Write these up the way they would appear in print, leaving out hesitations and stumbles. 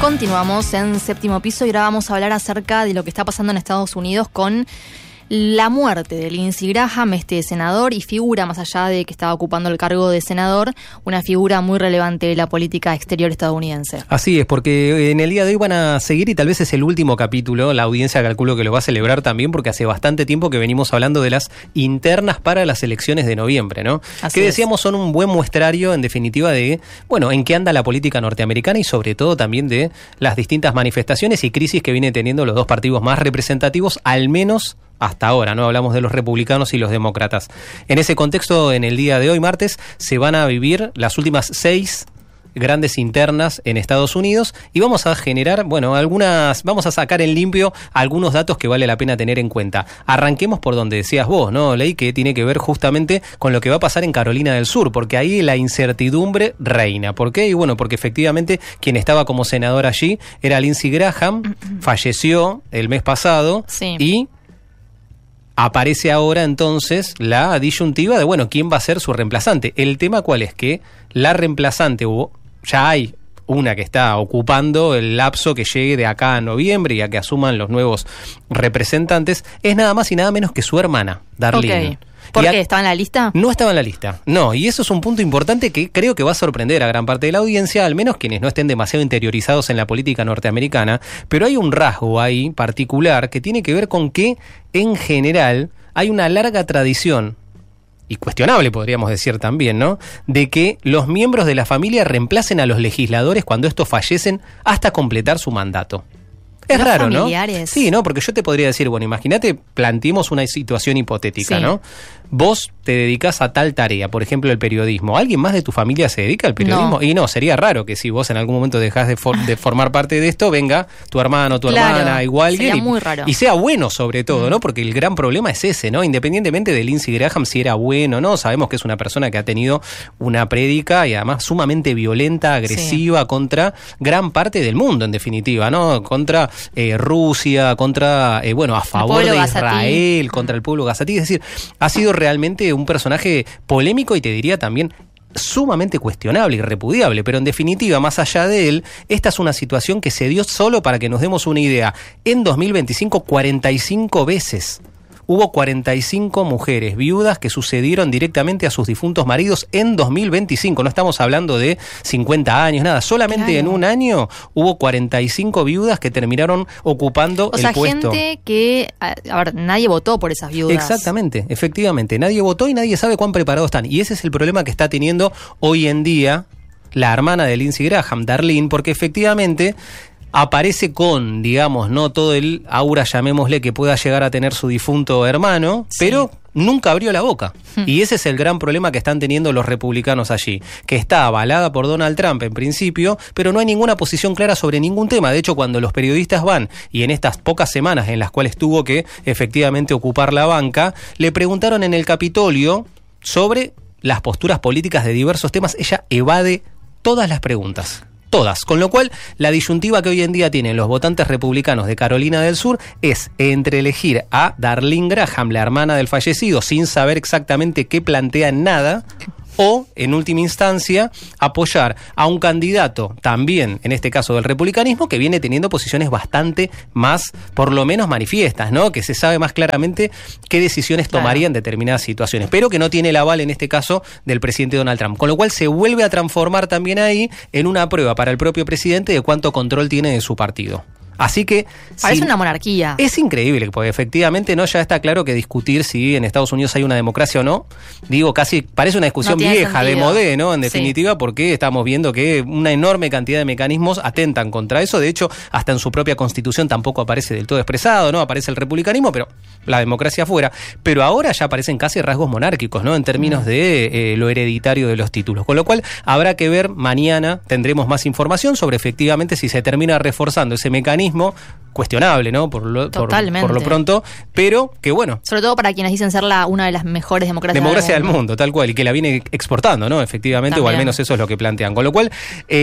Continuamos en Séptimo Piso y ahora vamos a hablar acerca de lo que está pasando en Estados Unidos con la muerte de Lindsey Graham, senador y figura, más allá de que estaba ocupando el cargo de senador, una figura muy relevante de la política exterior estadounidense. Así es, porque en el día de hoy van a seguir, y tal vez es el último capítulo, la audiencia calculo que lo va a celebrar también, porque hace bastante tiempo que venimos hablando de las internas para las elecciones de noviembre, ¿no? Así que es. decíamos son un buen muestrario, en definitiva, de, bueno, en qué anda la política norteamericana y sobre todo también de las distintas manifestaciones y crisis que vienen teniendo los dos partidos más representativos, al menos hasta ahora, ¿no? Hablamos de los republicanos y los demócratas. En ese contexto, en el día de hoy, martes, se van a vivir las últimas 6 grandes internas en Estados Unidos y vamos a generar, vamos a sacar en limpio algunos datos que vale la pena tener en cuenta. Arranquemos por donde decías vos, ¿no, Ley? Que tiene que ver justamente con lo que va a pasar en Carolina del Sur, porque ahí la incertidumbre reina. ¿Por qué? Y bueno, porque efectivamente quien estaba como senador allí era Lindsey Graham, falleció el mes pasado, sí. Y aparece ahora entonces la disyuntiva de, bueno, ¿quién va a ser su reemplazante? El tema cuál es, que la reemplazante ya hay una que está ocupando el lapso que llegue de acá a noviembre y a que asuman los nuevos representantes, es nada más y nada menos que su hermana, Darlene. Okay. ¿Por qué? ¿Estaba en la lista? No estaba en la lista, no, y eso es un punto importante que creo que va a sorprender a gran parte de la audiencia, al menos quienes no estén demasiado interiorizados en la política norteamericana, pero hay un rasgo ahí particular que tiene que ver con que, en general, hay una larga tradición, y cuestionable podríamos decir también, ¿no?, de que los miembros de la familia reemplacen a los legisladores cuando estos fallecen hasta completar su mandato. Es los raro, familiares. ¿no? Sí, ¿no? Porque yo te podría decir, bueno, imagínate, planteemos una situación hipotética, sí. ¿no? Vos te dedicás a tal tarea, por ejemplo, el periodismo. ¿Alguien más de tu familia se dedica al periodismo? No. Y no, sería raro que si vos en algún momento dejás de formar parte de esto, venga tu hermano, tu hermana, igual sería muy raro. Y sea bueno sobre todo, ¿no? Porque el gran problema es ese, ¿no? Independientemente de Lindsey Graham, si era bueno o no, sabemos que es una persona que ha tenido una prédica y además sumamente violenta, agresiva, sí, contra gran parte del mundo, en definitiva, ¿no? Contra Rusia, contra, a favor de Israel, contra el pueblo gazatí. Es decir, ha sido realmente un personaje polémico y te diría también sumamente cuestionable y repudiable, pero en definitiva, más allá de él, esta es una situación que se dio solo para que nos demos una idea. En 2025, 45 veces hubo 45 mujeres viudas que sucedieron directamente a sus difuntos maridos en 2025. No estamos hablando de 50 años, nada. Solamente en un año hubo 45 viudas que terminaron ocupando el puesto. Gente que, nadie votó por esas viudas. Exactamente, efectivamente. Nadie votó y nadie sabe cuán preparados están. Y ese es el problema que está teniendo hoy en día la hermana de Lindsey Graham, Darlene, porque efectivamente aparece con, digamos, no todo el aura, llamémosle, que pueda llegar a tener su difunto hermano, sí, pero nunca abrió la boca. Y ese es el gran problema que están teniendo los republicanos allí, que está avalada por Donald Trump en principio, pero no hay ninguna posición clara sobre ningún tema. De hecho, cuando los periodistas van, y en estas pocas semanas en las cuales tuvo que efectivamente ocupar la banca, le preguntaron en el Capitolio sobre las posturas políticas de diversos temas, ella evade todas las preguntas. Todas, con lo cual la disyuntiva que hoy en día tienen los votantes republicanos de Carolina del Sur es entre elegir a Darlene Graham, la hermana del fallecido, sin saber exactamente qué plantea en nada, o, en última instancia, apoyar a un candidato, también, en este caso del republicanismo, que viene teniendo posiciones bastante más, por lo menos manifiestas, ¿no? Que se sabe más claramente qué decisiones tomaría en determinadas situaciones, pero que no tiene el aval, en este caso, del presidente Donald Trump. Con lo cual se vuelve a transformar también ahí en una prueba para el propio presidente de cuánto control tiene de su partido. Así que parece una monarquía. Es increíble, porque efectivamente no ya está claro que discutir si en Estados Unidos hay una democracia o no. Digo, casi parece una discusión vieja, de modé, ¿no? En definitiva, sí, porque estamos viendo que una enorme cantidad de mecanismos atentan contra eso. De hecho, hasta en su propia constitución tampoco aparece del todo expresado, ¿no? Aparece el republicanismo, pero la democracia afuera. Pero ahora ya aparecen casi rasgos monárquicos, ¿no? En términos de lo hereditario de los títulos. Con lo cual, habrá que ver, mañana tendremos más información sobre efectivamente si se termina reforzando ese mecanismo cuestionable, ¿no? Por lo pronto, pero que bueno. Sobre todo para quienes dicen ser una de las mejores democracias del mundo, tal cual, y que la viene exportando, ¿no? Efectivamente, también, o al menos eso es lo que plantean. Con lo cual,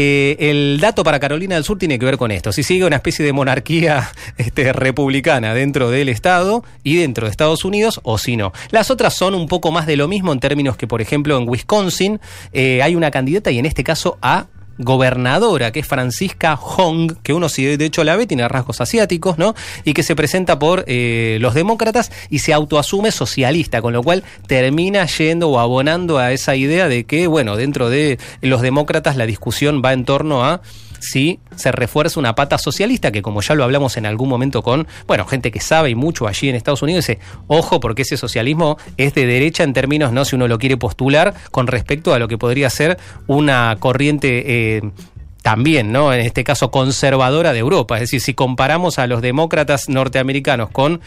el dato para Carolina del Sur tiene que ver con esto. Si sigue una especie de monarquía republicana dentro del Estado y dentro de Estados Unidos, o si no. Las otras son un poco más de lo mismo en términos que, por ejemplo, en Wisconsin hay una candidata, y en este caso a gobernadora, que es Francisca Hong, que uno si de hecho la ve, tiene rasgos asiáticos, ¿no? Y que se presenta por los demócratas y se autoasume socialista, con lo cual termina yendo o abonando a esa idea de que, bueno, dentro de los demócratas la discusión va en torno a si se refuerza una pata socialista, que como ya lo hablamos en algún momento con, bueno, gente que sabe y mucho allí en Estados Unidos, dice, ojo, porque ese socialismo es de derecha en términos, ¿no?, si uno lo quiere postular con respecto a lo que podría ser una corriente también, ¿no?, en este caso conservadora de Europa. Es decir, si comparamos a los demócratas norteamericanos con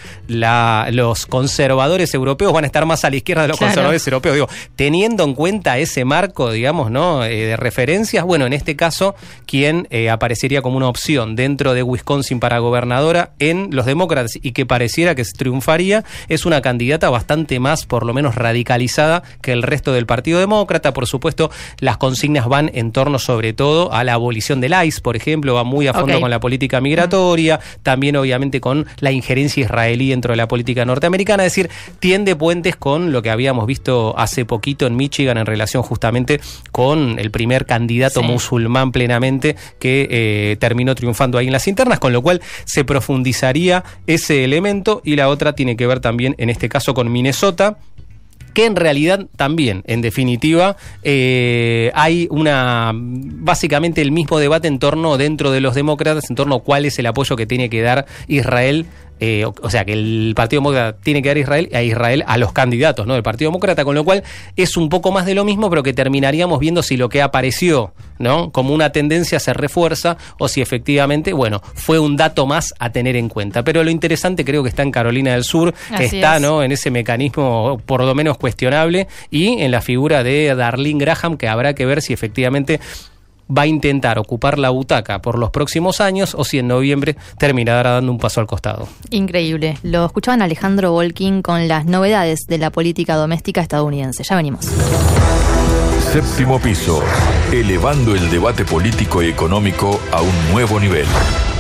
los conservadores europeos, van a estar más a la izquierda de los conservadores europeos. Digo, teniendo en cuenta ese marco, digamos, ¿no?, de referencias, bueno, en este caso, quien aparecería como una opción dentro de Wisconsin para gobernadora en los demócratas y que pareciera que triunfaría, es una candidata bastante más, por lo menos, radicalizada que el resto del Partido Demócrata. Por supuesto, las consignas van en torno, sobre todo, a la abolición del ICE, por ejemplo, va muy a fondo con la política migratoria, también obviamente con la injerencia israelí dentro de la política norteamericana, es decir, tiende puentes con lo que habíamos visto hace poquito en Michigan en relación justamente con el primer candidato musulmán plenamente que terminó triunfando ahí en las internas, con lo cual se profundizaría ese elemento. Y la otra tiene que ver también en este caso con Minnesota, que en realidad también, en definitiva, hay básicamente el mismo debate en torno, dentro de los demócratas, en torno a cuál es el apoyo que tiene que dar Israel, o sea, que el Partido Demócrata tiene que dar a Israel a los candidatos, ¿no?, del Partido Demócrata, con lo cual es un poco más de lo mismo, pero que terminaríamos viendo si lo que apareció, ¿no?, como una tendencia se refuerza o si efectivamente, bueno, fue un dato más a tener en cuenta. Pero lo interesante creo que está en Carolina del Sur, que está, ¿no?, en ese mecanismo por lo menos cuestionable, y en la figura de Darlene Graham, que habrá que ver si efectivamente va a intentar ocupar la butaca por los próximos años o si en noviembre terminará dando un paso al costado. Increíble. Lo escuchaban Alejandro Bolkin con las novedades de la política doméstica estadounidense. Ya venimos. Séptimo piso, elevando el debate político y económico a un nuevo nivel.